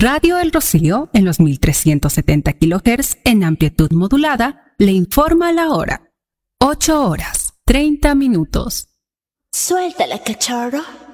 Radio El Rocío, en los 1370 kHz en amplitud modulada, le informa la hora. 8 horas, 30 minutos. Suéltala, cachorro.